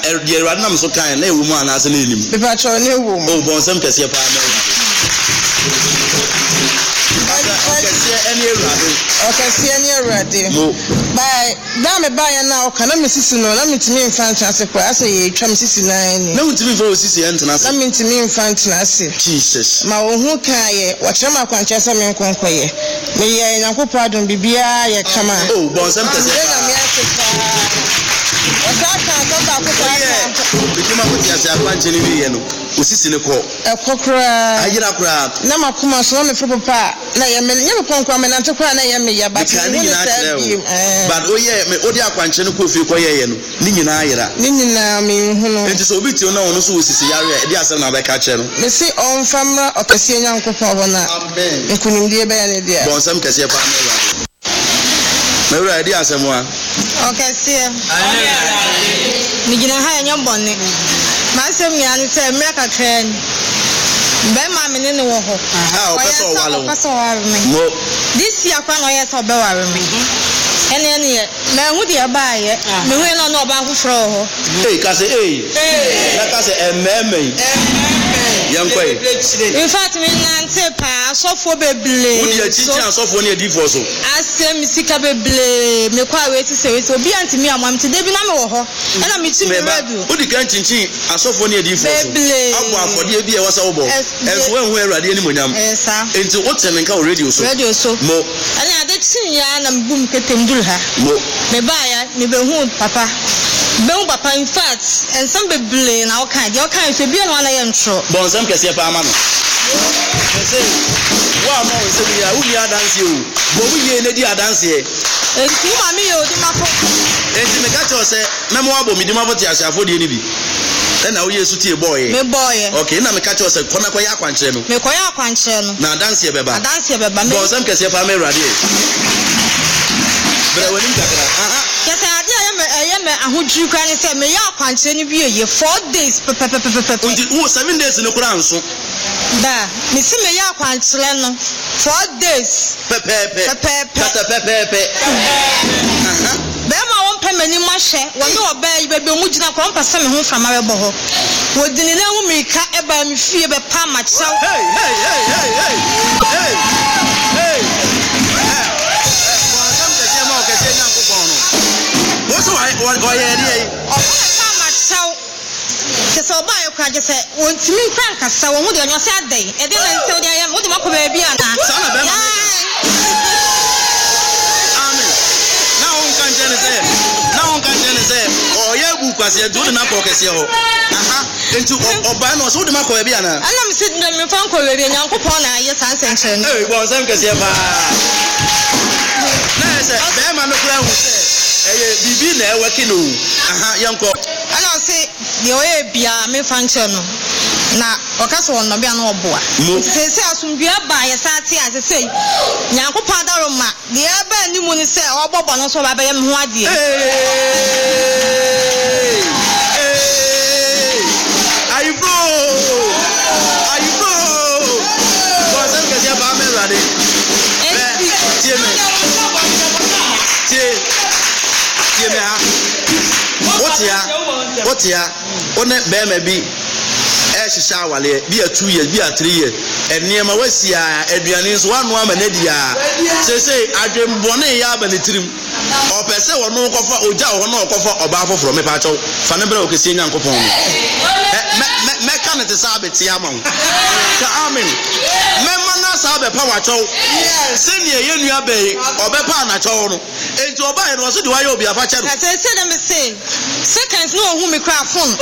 the Radnam so kind, a woman as an enemy. The patron, a woman. Oh, bon, some can see a okay, see any ready. By damn by now, can I miss no? Let me to me in fantasy. I say, Tram 69. No, to me for 60 and I mean to me in fantasy. Jesus, my own who can watch my conscious and conquer. May I not pardon Bibia, come on. Oh, bon, some can say, a cockra, I get a crowd. Nama Kuma, so I'm a papa. I never come and to cry. I am a but oh, yeah, me Odia Quanchen Kofi Koyen, Nina, mean, it is obit to know who is the area, the Asan of the catcher. Let's see on Famra or Cassian Uncle Pavana, and couldn't be a bad idea. Bon, some Cassia Pamela. No idea, someone. Okay, see, Migina High young bonnet. Master Mian said, make a train. Bema in the wall. This year, I saw Bella me. And then, man, would you buy it? Me will not know about who throw. Hey, Cassie, like I say, a mammy. Young way. In fact, me Nancy pass off for baby. So for near divorce. I say, Missy Cabby, me quite wait to say it will be anti me. I'm today, and I'm meeting me. Who the can't I saw for near divorce. For the idea was over. And when we're ready, into what's an encounter radio so more. And I did see Yan and boom, get him do her. Me buy me be home, Papa. Bell Papa, in fact, and some be blame our kind to be on one I am sure. Bon, some can say, Pamano. Wow, no, we are dancing, but we are dancing. And you, Mammy, and you make a say, Memoir, me, the mother, for the enemy. Then I will use to boy. Okay, now me catch us a Konakoya Quanchen. Mekoya Quanchen. Now dance here, Baba. Dance here, Baba. Bon, some can say, Pamela. But I will yes, I am a who you can say, may I continue here 4 days. 7 days in the ground. So, there, Miss Maya Quancelano 4 days. Bema won't pay many much. One no obey, baby, Mujina Compa, some home from our boho. Would the little me cut about me fear the palm much so? So buy a crack, say, won't me crank us, so would on your Saturday, and then I told I am with my baby. Now one can say, oh, yeah, book was here doing a focus here. Into Obama, so the Macobiana. And I'm sitting there in Franco and Uncle Pona, yes, I sanctioned. Oh, it was Uncle Bibi na working yanko and I'll say the way bia me function na okaso no bia no oboa say asum bia ba ya sati as say yanko pada roma the aba ni mu ni say obobo no so ba ba me ho ade ayi bro so say ke ya ba me rade What ya? On that baby, Asha Wale, be a 2 years, be a 3 years, and near Mawesia, Adrianis, one woman, Edia. Say, I dream Bonnet Yab and the trim. Or Pesa or no coffer or Jow or no coffer or Baffle from a patch of Fanabro Cassine and Copon. Mechanic is Sabbath Yamon. Amen. Memana Sabbath Power Chow. Senior Yunia Bay or Bepana Chow. And to obey was to do I be a patch. I said, I'm saying, seconds no whom we craft phone.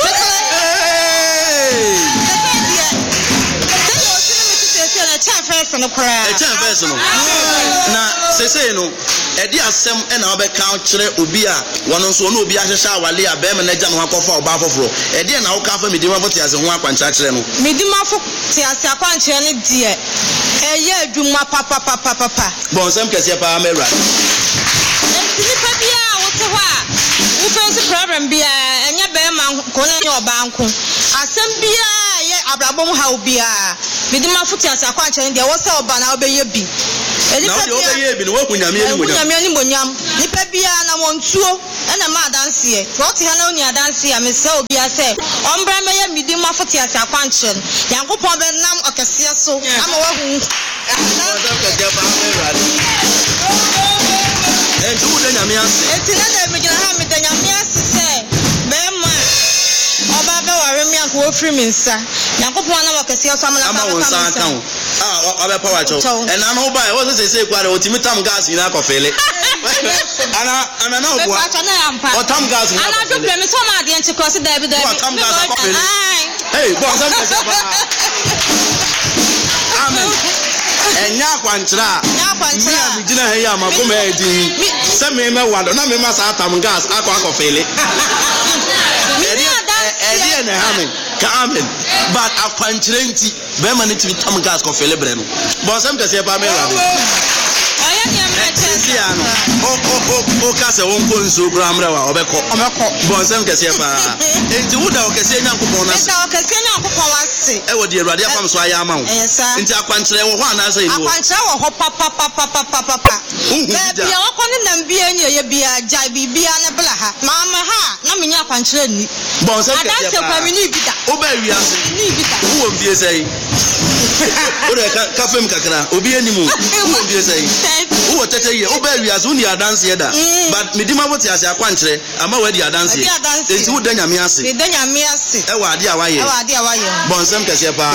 Personal cry. Personal. Now, say no. Edi asem e na obeka kire obi a wono so no obi ahehya awale a be me na gya no akofa oba afoforo edi na wo ka fa medima fo te ase ho akwancha kire no medima fo te ase akwancha ne de eye adwuma papa bon sem kese pa amera enti pa bia wo te ho a wo face problem bia enya be ma ko na nye oba anko asem bia ye abrabom ha obi a medima fo te ase akwancha ne de wo se oba na obeye bi Na o de o be ye bi no wa kunyame ni monyam. Kunyame ni monyam. Nipa bia na wontuo na ma adanse. What he na oni adanse a me se obi ase. Ombra me ye midi mafote ase akwanche no. Yankopon be nam okese so ama wa hu. Enti wo de nyame ase. Enti na da me gina ha me da nyame ase se be ma oba be ware mi anko ofri mi nsa. Yankopon na okese so ama na ama wonsa aka ho. Ah, oba power cho. And na no buy, what say kware otimitam gas ni na kofele. Ana na obo. O tam gas ni. Ana do blame so ma de nchi cross da bi da bi. O tam gas kofele. Hey, boss am say ba. Amen. Enya kwantra. Mi gina he ya makoma edi. Se me wado na me ma sa tam gas akofele. Edi na amen. Amen. But akwantrenti be man ti tam gas kofele bre no. Boss am kase ba me wado. O kase won ko nso kura amra wa obeko bonsem kase pa enti wuda o kase nyankopon na se o kase nyankopon wa se e wodi erade afam so aya ama wo enti akwankyere wo ho anasa eni wo akwankyere wo ho papa be bia wo kono nam bia ni ye bia jai bibia ne bla ha mama ha na me nya akwankyere ni bonsem kase pa adanse kwa me ni bida o ba wi ase ni bida wo mbie sei o de ka fem kakra obi animu wo mbie sei wo tete ye o ba wi ase uni adanse ye da but medima bote ase akwankyere ama wadi adanse enti wo da nyame ase me da nyame ase e wa ade awaye bonsem kase pa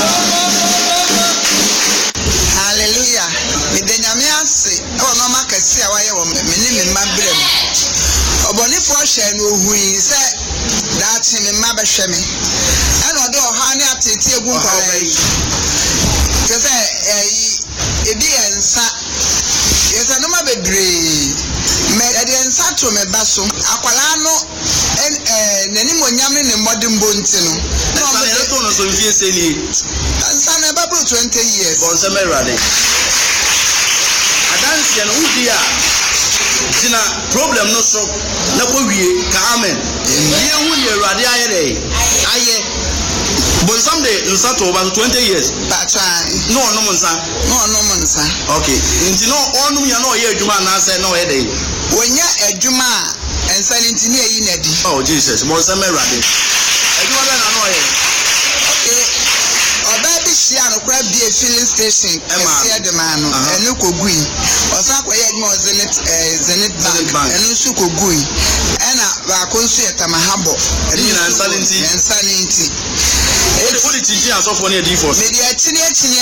hallelujah me da nyame ase e wo no makase awaye wo me ni me mabrem obonifo hye no hui se da ti me mabehwe me e no do ha ne atete egu nkwara yi kese edi ensa yesa no mabebre me edi ensa to me baso akwala no nani monyam ne modern bonti no no me to no so mfie se ni ensa na babu 20 years bonse merade adanse no udi a tina problem no so na ko wie ka amen ye hu ye erade aye bonsam de nsa to ba 20 years no nsa okay nti no onum ya no ye adwuma na se no ye dey wonya adwuma ensa nti ne yi na di oh Jesus bonsam erade adwuma be na no ye okay oba bi shia no kra bi a filling station ese de man no enu kogui osa kwa ye adwuma zenit bank enu su kogui ena ba konsu etamahabo enu na ensa nti what did you so for near D4? Media chini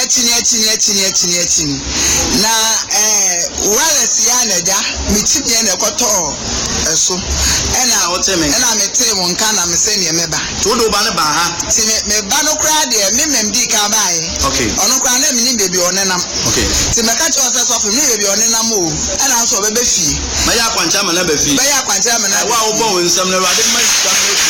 na wala siana ja mitibye na koto so ena woteme ena mete won kana me se ne meba to do ba ne ba ha ti me ba no kra de me memdi ka bae okay ono kra na me ni bebi onenam okay ti me ka cho se so for me bebi onenam o ena so bebe fi ma ya kwancha ma na ba fi ba ya kwancha ma na wa wo bo nsam na rade ma sta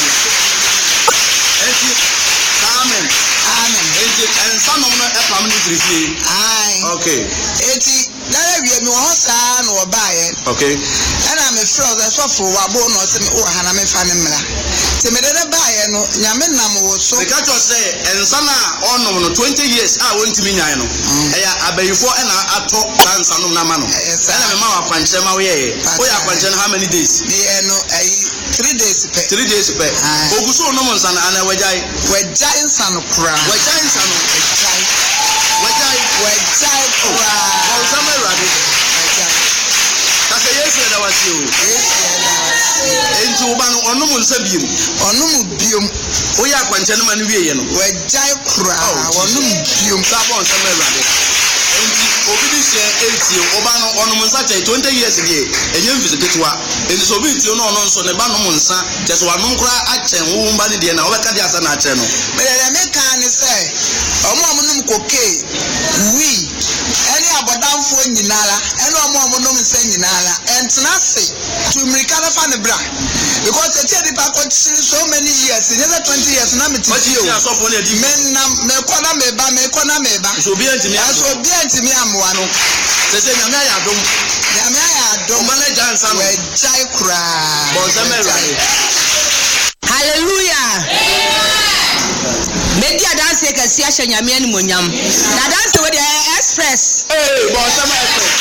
amen enti ensa no no e pam ni trifie ai okay eti dara wie mi wo saa no wo baaye okay ana me fro the so for wa bo no se me wo hana me fa ne mra te me dada baaye no nyame nam wo so the catch say ensa na onom no 20 years a won timi nyan no e ya abayifo e na ato bansa no na ma no ana me ma wa kwanche ma wo ye wo ya kwanche how many days me no ai 3 days pe oguso no mo nsa na ana wajai nsa no kura wajai nsa no wajai kura o sama rade kase yesu da wasi o enti wo ba no ono mo nsa biom o ya kwanche no ma no wiye no wajai kura ono biom ka bon sama rade enti obi di se enti oba no ono mo nsa che 20 years die enye mfiziketwa enti so bi ti no ono nso ne ba no mo nsa che so anu nkura ache wo mba ne die na obeka di asa na ache no me kan ni se omo amunum koke wi eni abodamfo nyinala eni omo amunum nsa nyinala entna se to mirikala fa ne bra because the tell people continue so many years in 20 years na me ti o me kona me ba so bi enti mi amwa no se nyame ya dom manager nsa no jai kura bon samera hallelujah media dance ka sia hye nyame ani monyam na dance we dey Express. Hey, Bonsama Express.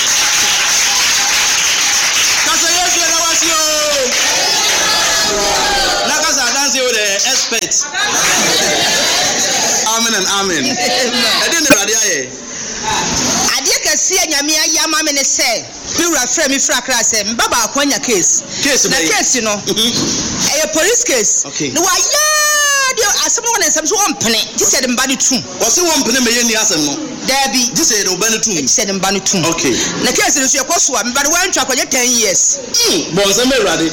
Kasa Yesu na wasio. Na kasa dance with the experts. Amen and amen. Ede ne rade aye. Ade kase anyame ayama me ne say. Bi wura frɛ me fra kra sɛ mbaba akwanya case. Na case no. Police case. Okay. No dia asem no nsɛm so wɔmpene ti sɛ de mba ne tum wɔse wɔmpene me yɛ ni asɛm no dabi ti sɛ de mba ne tum ti sɛ de mba ne tum okay na case no so yɛ kɔso a mba de wantwa kɔnyɛ 10 years bon nsɛm awurade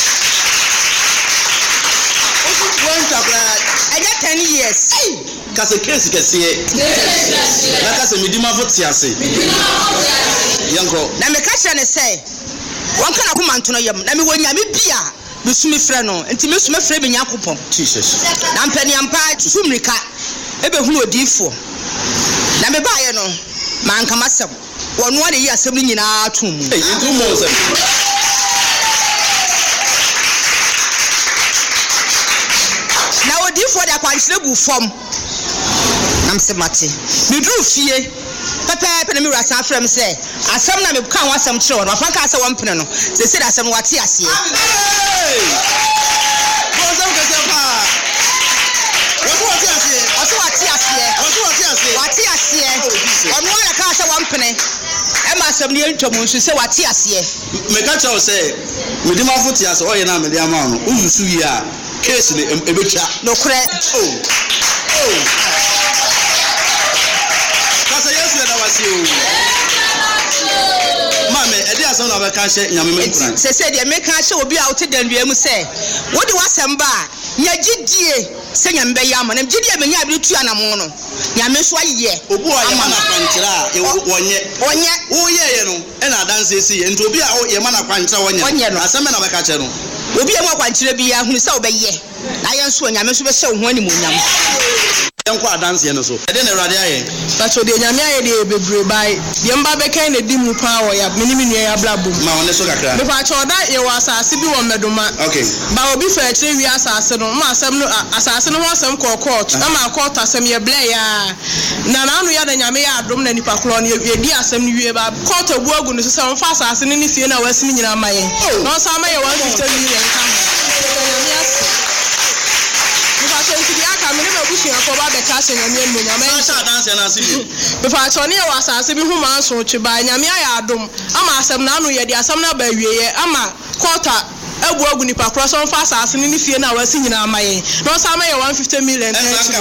wantwa kra ɛnyɛ 10 years kase case kɛseɛ na kase medima fo te ase yɛnkɔ na me ka kyerɛ ne sɛ wɔnka na koma ntono yam na me wɔ nyame bia Bisumi frɛ no enti me suma frɛ be Yakobom Jesus na mpani ampa sumrika ebe hunu odifo na me baaye no manka masɛm wɔno ade yi asɛm ni nyinaa tum enti mo sɛm na odifo de akwankyere gu fam nam se mate me duru fie pepe na me wura san frɛ me sɛ asɛm na me ka ho asɛm kyerɛ wɔn afa ka sɛ wɔn pene no se se asɛm wate aseɛ Ono ala ka sɛ wampene e ma asɛm ne ntɔm nso sɛ wate aseɛ me ka kyerɛ sɛ medima fo te ase ɔyɛ na me de ama no ususu yi a case ne ebetwa no korɛ kasa Yesu na wase o mame ede asɛm na bɛka hyɛ nyame mekuran sɛ de me ka hyɛ obi a wote dandua mu sɛ wode wasɛm ba nya gidie sɛ nyame bɛyɛ ama na gidie me nya bi tu anamo no nyame so ayɛ obu a yɛma na kwankyerɛ a wɔnyɛ woyɛyɛ no ɛna adanse esi nti obi a yɛma na kwankyerɛ wɔnyɛ asɛm na bɛka kyerɛ no obi a mo kwankyerɛ bi ya hunu sɛ wobɛyɛ na yɛn so nyame so bɛhyɛ wo ho ani mo nyam yɛnkɔ adanse no so ɛde na Awurade ayɛ pato de nyame ayɛ de bebre bai de mba bɛkan na di mu pa wɔ ya menimi nua ya blabom ma wɔne so kakra me pa choda yɛ wɔ asase bi wɔ medoma okay ba obi fa akyire wi asase no ma asɛm no asase no ho asɛm kɔ court na ma court asɛm yɛ blɛ ya na anu ya da nyame ya adom na nipa kro no yɛ di asɛm no wie ba court abu agu no so sɛ mfa asase no ne fie na wasi ni nyina ma yɛn na ɔsa ma yɛ 150 million ka nyame ase for ba be ka se nyame mu nyame sa dance na asibi be fa chone e wasase bi huma anso twe ba nyame aya adom ama asem na anu ye de asem na ba wieye ama quarter ebu agu ni pakro so mfa asase ni fie na wasi nyina amaye no sa amaye 150 million endu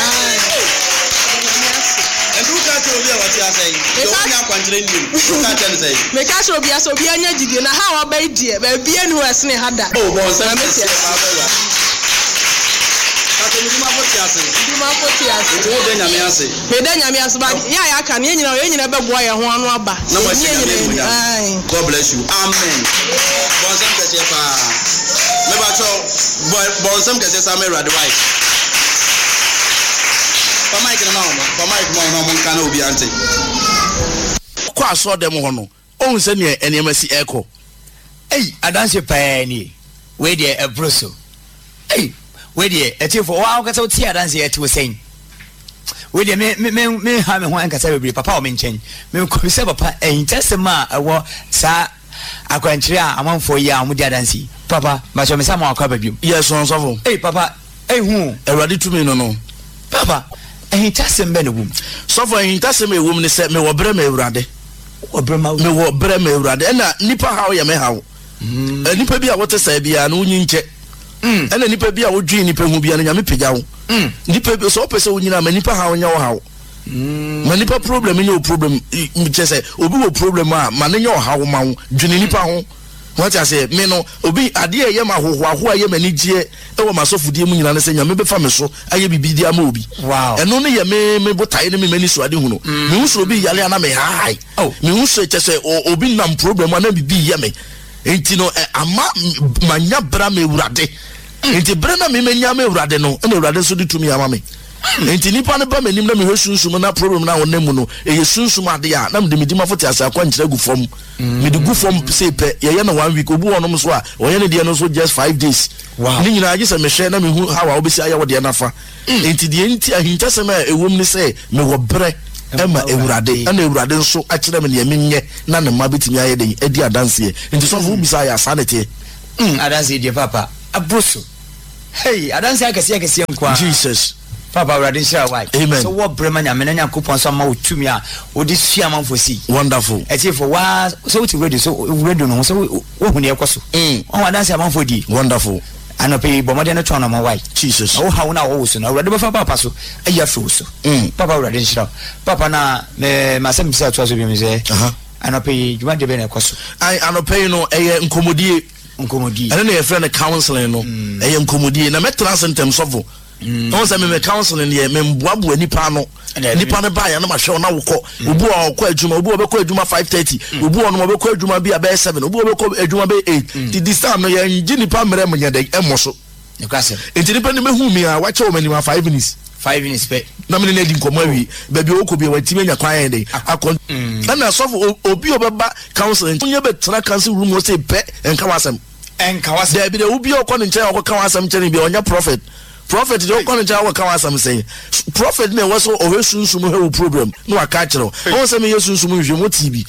ka to obi a wati asai do nya kwankyere ndim ka tell say me ka so obi aso obi anya gidie na ha wa ba die ba bie ni ho esne hada oh bon sa me tie Ndima foti ase. Nti wo de nyame ase. Me de nyame ase ba ya ka ne nyina bɛboa yɛ ho ano aba. God bless you. Amen. Bonsam kɛse pa. Me ba cho bonsam kɛse sa me Awurade wai. Pa mic na ma no mo nka na obi ante. Kwa aso dem ho no. Ohun sɛ ne enema si eko. Ei, adanse pa ni. We de ebroso. Ei we dey etifo wa ka so ti adanse eti wo sen we dey me ha me ho an ka sa bebre papa o me nchen me ko se papa intesema wo sa akwankyere a amanfo yi a mo di adanse papa ma so me sa mo akwa babiem yes on sofo papa hu Awurade tumi no papa intesem be no wum sofo intesem e wum ne se me wo bre me Awurade me wo bre me Awurade na nipa hawo ya me hawo nipa bi a wote sa bia no nyi nche ena nipa bi a wodwi nipa hu bia na nyame pagya wo nipa bi so opese wonyina ma nipa ha wonya wo hawo ma nipa problem ni o problem chese obi wo problem a ma nya wo hawo ma wo dwene nipa ho what I say me no obi ade ye ma hoho aye mani gie e wo masofudie mu nyina ne se nyame be fa me so aye bibidi ama obi wow eno ne ye me botae ne me mani so ade hu no me hu so obi yale ana me hai me hu so chese obi nam problem ana bibi ye me enti no ama manya bra me Awurade enti bra na me manya me Awurade no na Awurade so de tumi ama me enti nipa ne ba manim na me hwesunsum na problem na wonam no ye sunsum ade a na me de medima fote asa kwa nkyira gu fom me de gu fom se pe ye na 1 week obu wonom so a oye ne de no so just 5 days wow ni nyina age se me hwe na me hu hawa obesi aya wo de na fa enti de enti ahintasem a ewom ne se me wo bre Emma Ewurade ana Ewurade nso akyerɛ me ne menye na ne ma betimi aye den edi adanse nti so fu bisa ya sanete adanse die papa abroso hey adanse akese nkwa Jesus papa Ewurade share why amen so what brema nya me na Nyankopon so ma otumi a odi sua manfosi wonderful eti for wa so we ready so radio no so wo hu ne ekoso on adanse manfodi wonderful anope bomode no twa no mo why Jesus o ha wo na wo so na Ewurade befa papa so ayi afi so papa Ewurade share papa na me masem bisa to so bi me say anope djuma de be na ekoso ai anope no eye nkomodie ene na ye friend counseling no eye nkomodie na metra sentem sofo on say me counseling ye me mboabo nipa no ba ya na ma hwe na wokọ obu a okọ adwuma obu obekọ adwuma 5:30 obu ono obekọ adwuma bi abe 7 obu obekọ adwuma be 8 the this time no ye ngi nipa mere mnya de emoso nikase enti nipa ne mehu mi a wache o mani 5 minutes pe na me na di nkomo awi ba bi okọ bi watime nya kwan de akọ na so obi obeba counseling onye betra council room o say pe enka wasem there be the obi okọ ne nche okọ kan wasem nche bi onya prophet dey okọ ne nche okọ kan wasem say prophet na was o sunsun he problem no aka kire o say me yesunsun hwe mo tv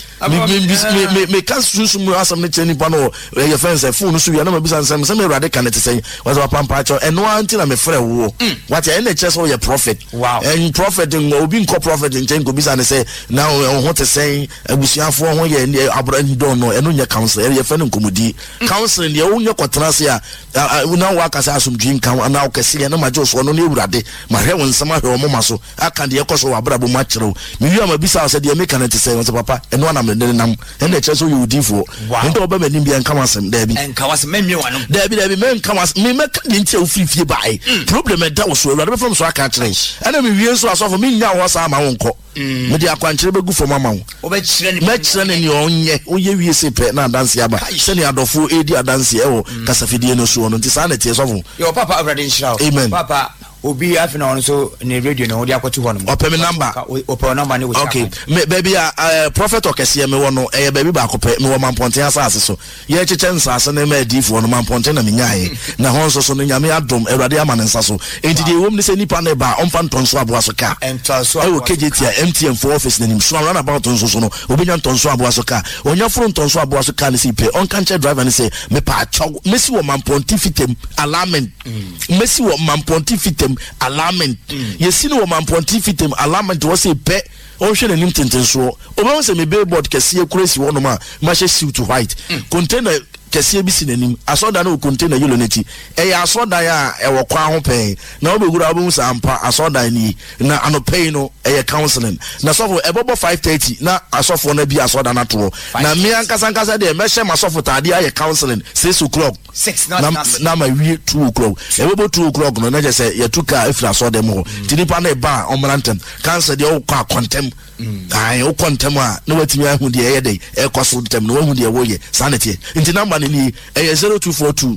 me kan sunsun asem ne cheni pa no ye fence phone so ya na mabisa nsem say me Ewurade kan te say was pampa cho eno anti na me frɛ wo what ya na chese o ye prophet and prophet ngo obi nko prophet nchen go bisa ne say na ho te say abusuafo ho ye abra ndo no eno nya counsel ye fa ne nkomodi counsel ne o nya kwotena se a na wa kasa asumdwi nkan na o kase na majo so no ne Ewurade ma hwe won nsama hwe o moma so aka de ekoso wa brabo ma kyerɛw me wi ama bisa se de me kan te say so papa eno na me de nam ene chese o ye odifo ento oba manim bia nka wasem da bi enka wasem memwe wano da bi me nka wasem me ka de ntia ofifie bae problem e da wo so Ewurade be fam so aka kyerɛ ena me wie so asofo me nya wo sa ma wo nkɔ me de akwankyere begu fo mama wo obekyere ni me kyere ne onye oye wie se pe na adanse aba se ne adofo edi adanse e wo kasafidie no so no nti sa na tie sofo yo papa Ewurade nhyira amen papa obi afina on so ne radio no odi akotu ho no opemi number opemi number ne wo okay me baby prophet okese me wo no baby ba akopɛ me wo mamponten asase so ye cheche nsase ne ma adifo no mamponten na menyae na ho so no nyame adom Ewurade ama ne nsa so enti de wom ne se nipa ne ba omfa ntonso aboa so ka entonso o KJT MTN for office na nim so run about nso no obenya ntonso aboa so ka onya foro ntonso aboa so ka ne si pe on kan che driver ne se me pa acho mesi wo mamponten fitem alignment mesi wo mamponten fitem alignment yesi no mamponten fitem alignment wo se pe on hwe nanim tentenso obo se me billboard kese kuresi wo no ma hye suit white container kese bi si nanim asoda na container yellow neti ya asoda ya ewo kwa ho pen na obegura obo sa ampa asoda ni na anopay no counseling na sofo ebobo 5:30 na asofo na bi asoda na to na me ankasa de me hye masofo tade aye counseling 6 o'clock 6 na ma wi 2 o'clock ebobo 2 o'clock no na je se ye tuka ifra asoda mo tinipa na ba omrantem cancer de o kwa contem ai o contem a na watimi ahu de ye de e kwaso tem na wahu de wo ye sanity nti number ni 0242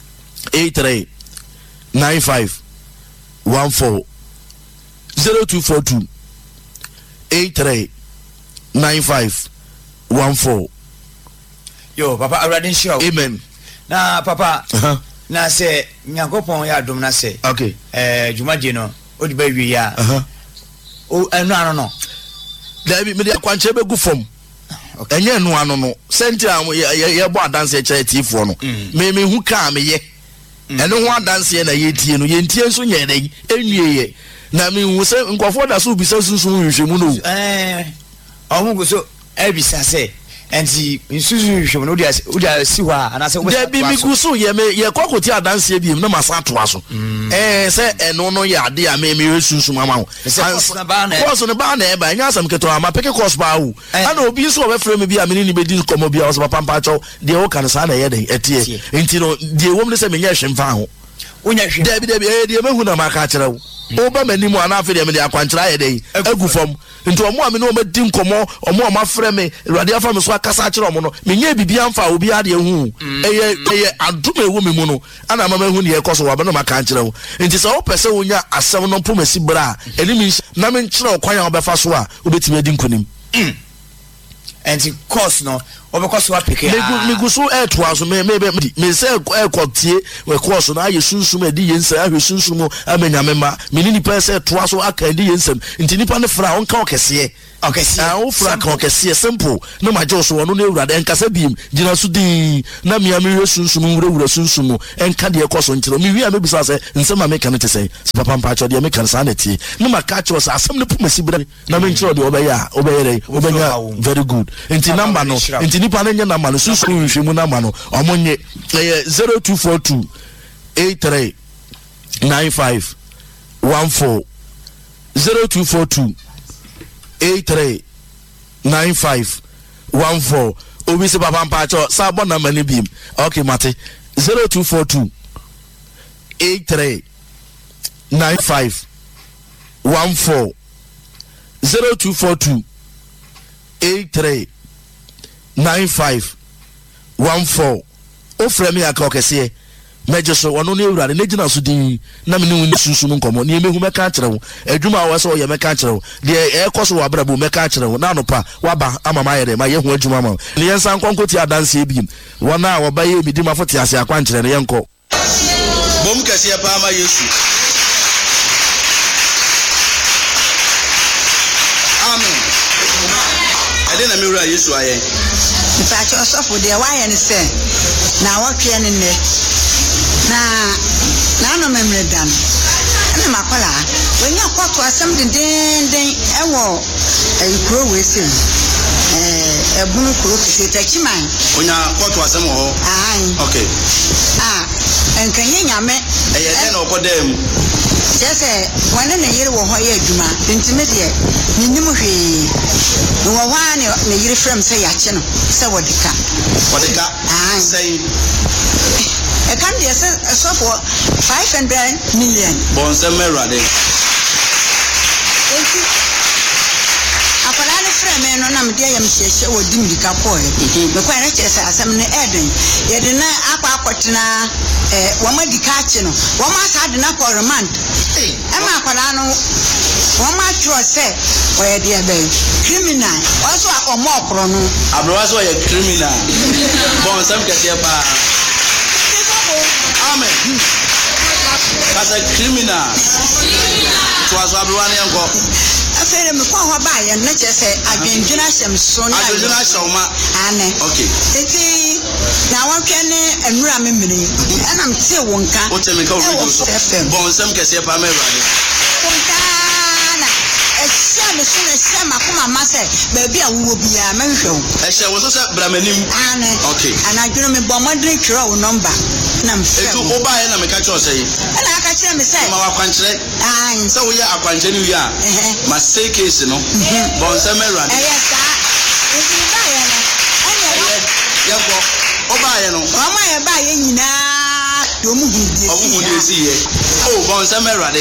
83 95 14 0242 83 95 14 yo papa Ewurade show amen na papa na se Nyankopon ya dom na se okay djumaje no odi ba wi ya o enu ano no da bi me de akwanche begu fom enye enu ano no sentia ye bo adanse kire tifo no me hu ka me ye enu ho adanse na ye tie no ye ntie nso nye dai enwie ye na me hu se nkofo da so bi se sunsun hwehwemu no omugo so ebisa se enti nsusu hwehwemu no dia si ho ana se da bi mi gusu ye kokoti adanse bi na masa to aso se enu no ya ade a me sunsun mama ho course ne ba na e ba nya asam keto ama peke course ba hu ana obi so we frame bi a me ni bedi komo bi a so papa mpa cho de o kan sa na ye den etie enti no de wom ne se me nya hwemfa ho onya hwe da bi de me hu na maka kire wo oba mani mu ana afi de me de akwankyera ye den agufom nti omo a me no medi nkomo omo a mafrɛ me Ewurade afa me so akasa kire omo no me nya bibia amfa obi ade hu eye adome wo me mu no ana mama hu ne ye koso wa be no maka kire wo nti se wo pese wo nya asɛm no pomasi bra enimi na me nkyerɛ okwan a obefa so a obetimi adi nkonim enti course no obekọ so apeke me go so to aso me say ekotie we course na aye sunsum edi yensa ahwe sunsum amenya mema me ni nipa say to aso aka edi yensam nti nipa ne fra onka okese o fra ka okese simple no ma jo so wono na ewurade enkasa biem gina so din na me am sunsum wura sunsum enka de ekoso nkyero me wi a me bisa say nsema me kan te say papa mpa cho de me kan sa na tie no ma ka cho say asem ne pumasi bra na me nkyero de obenya very good nti number no nti nipa na nya number no susu nhwemu number no omonye 0242 83 95 14 0242 83 95 14 obi se papa mpacho sabo na mani bim okay mate 0242 83 95 14 0242 83 95 14 o frame ya ka okese meje so wono ne ewurade ne gina so din na me ne woni susu nkomo ne mehu meka kire wo adwuma wo so ye meka kire wo de ekoso wa brabo meka kire wo na no pa waba amama yere ma ye hu adwuma ma ne yensa nkonkoti adanse ebim wona wo ba ye bi di mafoti ase akwan kire ne yenko bom kase pa ma Yesu amen ade na me wura Yesu aye Mpacho sofo de wa ye ne se na wo twe ne ne na no memre dan na makola wenya kwato asem den ewo ayikro we se ebunu kro kete tachiman onya kwato asem ho okay enkanye nyame eye den okodem sese wane na yire wo ho ye adwuma ntime de ninim hwe no wo wa ne yire frem se yache no se wodika say I can't be so for 500 million. Bon, some merade. Apolani frame no nam dia yam sheshe wo dim dika boy. Me kwa na chese asem ne eden. Ye de na akwa akotena wo ma dika ache no. Wo ma sa de na ko remand. E ma akwala no wo ma tro se wo ye de be criminal. Also akomo okro no. Abrowa so ye criminal. Bon, some kese pa. Amen. As a criminal. It was everyone yango. Afere me kwa ho ba ye na che se adwendwena hyem so na adwendwena hyema ane okay eti na wonhwe ne enura memene ana mte wonka o teme ka o so bon sem kese pa me rade wonka na ehia me so na ehia makoma ma se ba bi a wo bia menhwe wo ehia wo so se bramanim ane okay ana adweno me bo modern twere wo number na mfe etu o ba ye na me ka cho sei ana aka kire me se ma wa kwankyere se wo ye akwankyere ni wi a ma say case no bon se me rade yes esi ba ye no anya ye go o ba ye no o ma ye ba ye nyina do mu hudi o mu hudi si ye o bon se me rade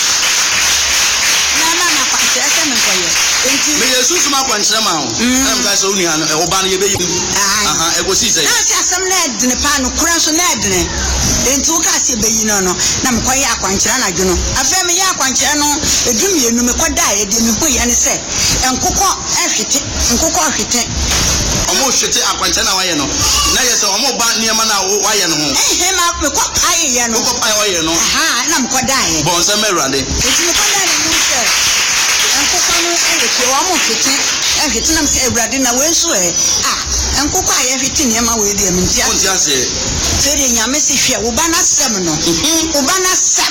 na kwankyere se me koye me Yesu suma kwankyere ma ho em ka se oni ano o ba no ye be yi e go si say na se asem na edine pa no kura so na edine enti o ka se be yi no na me koye akwankyere na dwono afa me ya akwankyere no edum ye nu me koda ye de me ho ye ne se enkokọ ahwete omo hwete akwankyere na wa ye no na ye se omo ba niema na wa ye no ho ma me ko paye ye no ko paye wa ye no na me koda ye bon se me rade enti me koda ye no se enkokọ no ehwete wa mo hwete ehwete na me se ewrade na we nso enkokọ aye hwete niema we de me ntia ontia se fere nyame se hwe wo ba na sem no wo ba na sem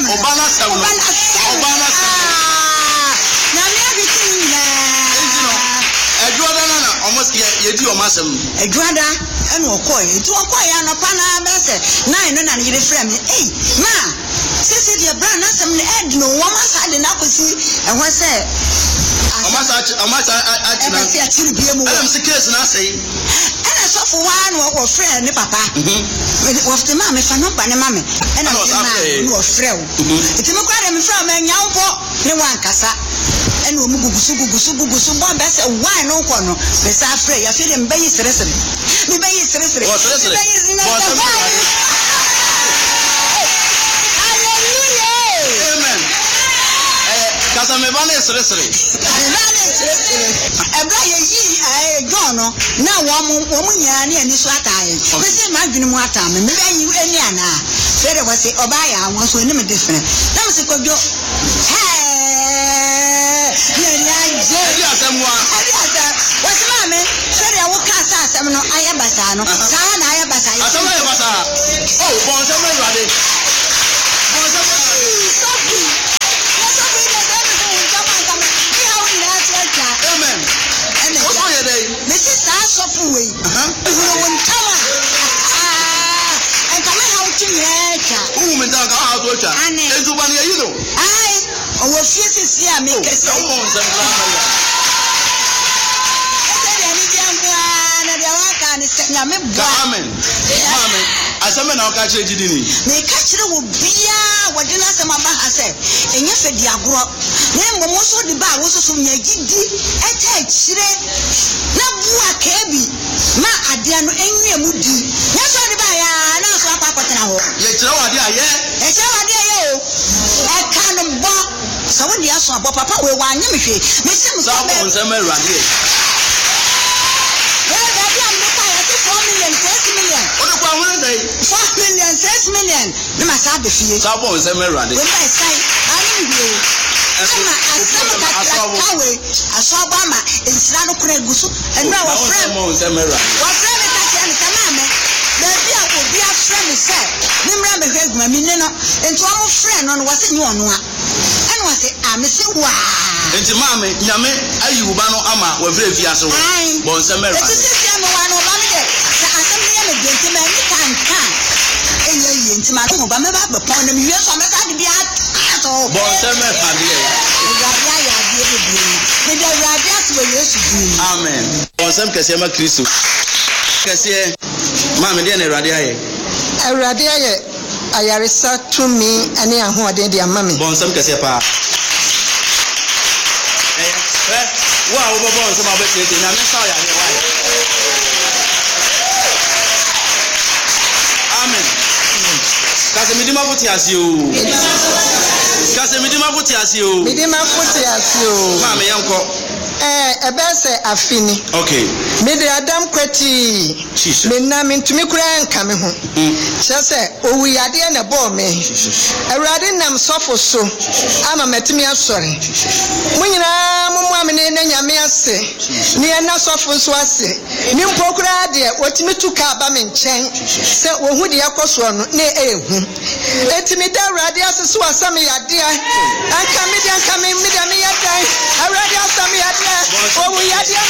nyame hwete ni na Eduada na almost ye di o masem eduada eno okoye tu okoye anopa na bese na eno na yire frame ma sisi de bra na sem ne edno wo masa de na kosi ehwe se o masa atina e se atiri bie mu am se case na sei ena so for one wo friend ne papa wo fte ma me fa no ba ne ma me ena no frɛ wo iti me kwa de me frɛ ma nyampo ne wankasa ena o mu gugusu bo be se wine no ko no be sa frɛ ya fe de me bayi seresere me bayi seresere kasa na me ba na esresere ebra ye yi John no na wo mu nya ne ani so ataaye me se ma dwene mu ataa me be yi ani ana fere wo se oba ya won so ni me different na me se kodwo Edi asemwa. Wo se ma me fere wo ka sa asem no ayabasa no sa na ayabasa ye Asem ayabasa. Oh, bon se me rade. Bon se me Amen. What's on your day? Mrs. Asofwe. And come out to me. Woman, dog, I'll do it. And to one, you know. I was fierce here, make a sound. Amen. Amen. Asame na oka chire jidini. Me ka chire wo bia wode na asema ba ha se enye fe di agoro. Na mbo mo so di ba wo so so nya gidi eta chire na bua ka bi ma ade no enye mu di. Na so di ba ya na so akwa kwatena ho. Ye chire wade aye. E chire wade aye o. E ka no bo. So wo di aso abo papa we wa anya me hwe. Me se mo so be. So nsema rade. $4 million. No matter the fee. Sabo is a mirror. When I say, I don't know. I saw Obama in Sano Cregusu and now a friend. What friend is a man? Maybe I will be a friend. Said, remember, my minino, and to our friend on what's in your one. And was it? I'm missing wow. And to Mammy, Yame, Ayubano Ama, were very fiasco. Bon Samara. Amen. Bonsam kese ma Kristo. Kese ma me de na Awurade aye. Ayaresa to me ani ahoden de amame. Bonsam kese pa. Wa wo bonsam abetete na me sa ya he wa. Amen. Kase midima futi asio. Kase midima futi asio. Midima futi asio. Ma me yanko. Ebese afini. Okay. Me de Adam kwati. Jesus. Me na me ntumi kura nka me ho. Chese owi ade na bo me. Awurade nam sofo so. Ama matimi asore. Munyina mumu amene na nyame ase. Ni na sofo so ase. Ni mpokura de otimi tuka ba me nchen. Se wohu de yakoso no na ehu. Etimi da awurade ase so asame yade. Anka me de yade. Awurade asame yade. Oh, we are the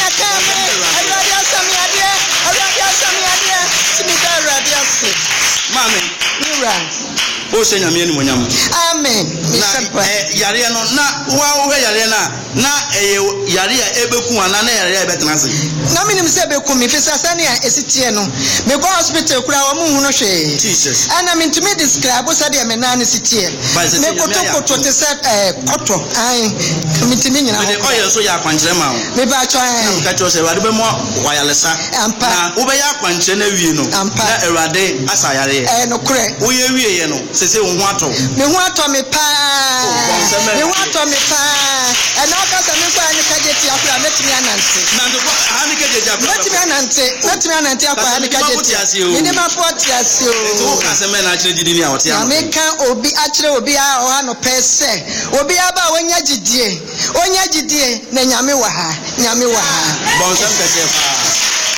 Mommy, oh, send me any Amen. Yaria no na wa yaria na yaria ebeku anana yaria betenase. Na me nim se beku mi fisa sania esitie no. Me go hospital kura wo mu hu no hwe. Jesus. Ana me ntumi describe so de me na ne sitie. Me koto te se koto. Ai. Me ntimi nyina. Me oil so ya kwankyere ma wo. Me ba cho ka cho se Ewurade be mo wayalesa. Na wo be ya kwankyere na wie no. Na Ewurade asa yaria. No kure. Wo ye wie ye no. Se wo ho ato. Me ho ato me pa. Me ho ato me pa. E na ka se me kwa ni ka jeti akura metimi anante. Na ndo ha ni ka jeti akura. Metimi anante akwa ha ni ka jeti. Me ne ma poti asio. Eto ka se me na akire jidi ni a wote am. Me kan obi akire obi a o ha no pese. Obi aba wonya jidie. Onya jidie na nyame wa ha. Nyame wa ha. Bonsam ka se fa.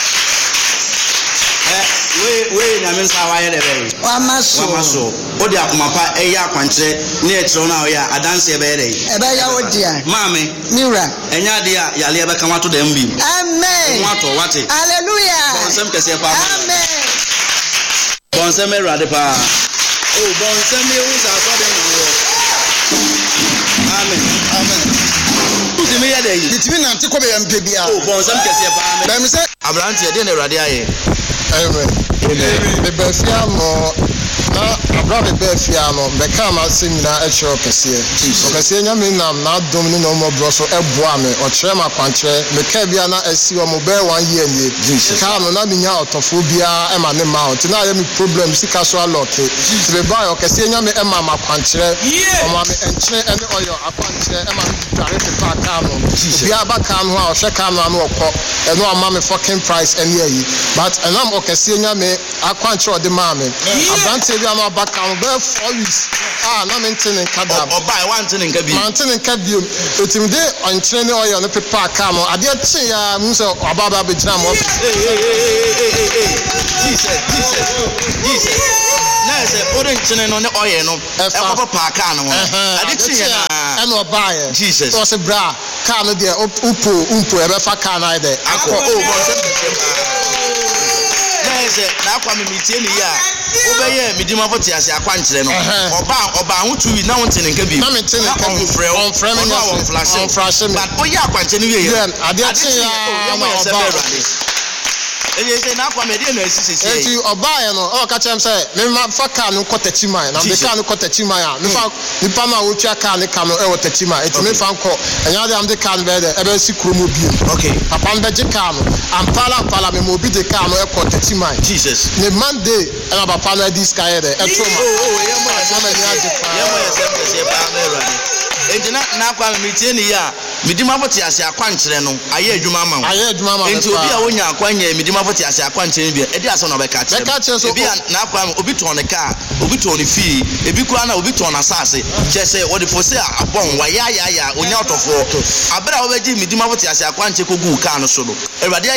We na men sa wa ye de be. Wa maso. O de akoma pa e ya kwankyere na e kire na o ya adanse e be ye de. E be ya wo dia. Maame. Miura. Enya de a yale e be kan wato dem bi. Amen. Wato wate. Hallelujah. Bonsam kese pa. Amen. Bonsam e rade pa. Oh, bonsam e unsa so de no. Amen. Amen. Uzi me ya de yi. Ditimi na nte ko be mpe bia. Oh, bonsam kese pa. Amen. Ba mi se abrante de na rade aye. Amen. The Bessiamo na abrade befia no beka ma semina e chiro kese okese nyame nam na dom ni no mo bro so eboa me o kire ma kwankyere me ka bia na asi o mo be 1 year ni ka no na minya otofo bia e ma ne ma o ti na ye me problem sika so aloke ti be ba okese nyame e ma ma kwankyere o ma me enkyere ene oyo akwankyere e ma me dare te pa ka no bia ba ka no a o hwe ka no anu okọ eno ama me fucking price ene yi but enam okese nyame akwankyere o de ma me abrante bia no ba ka no be 4 weeks na me ntene nkada oba I want ntene nka bi man ntene nka bi etimde onkyere ne oyo ne pepa ka no ade tie ya mu se obaba be gina mo Jesus na se ore nkyene no ne oyo no e ko pa ka no ade tie na e no oba ye Jesus so se bra ka no de umpo e be fa ka na de akọ na akwa me mitie ni ya obeye midima poti ase akwankyere no oba ho tuwi na won tene nka bi na me tene nka bi on frame me on flash me but oya akwankyere ni ye ade ate ya mo yese berade eye se na akwa me de na asisi eti oba ye no o ka chem say me ma fa ka no kotati man na me ka no kotati man ya me fa ni pa ma wo twa ka ne ka no e wo tati man eti me fa nko enya de am de ka no be de e be si kromo bi okay papa mbe je ka no ampala me mo bi de ka no e kotati man Jesus ne Monday e na papa na dis ka ye de e troma yemo yese pa me rade enti na akwa me tie ni ya midima poti ase akwankyere no aye adwuma ma wo enti obi a wonya akwanya midima poti ase akwankyere bi e di ase no be ka kyere so obi na akwa obi ton ne ka obi ton ne fie ebi kura na obi ton na sase chese wodi fo se abon wa ya onya otofo abra wo be di midima poti ase akwankyere kogu ka no so no